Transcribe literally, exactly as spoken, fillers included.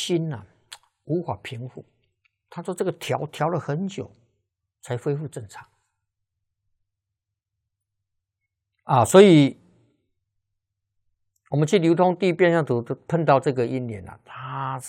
心啊无法平复。他说这个调调了很久才恢复正常啊，所以我们去流通地变相图碰到这个因缘啊，它